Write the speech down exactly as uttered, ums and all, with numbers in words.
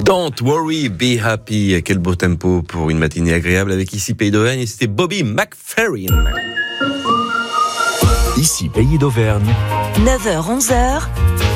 Don't worry, be happy. Quel beau tempo pour une matinée agréable avec ici Pays d'Auvergne. C'était Bobby McFerrin. Ici Pays d'Auvergne. neuf heures onze heures.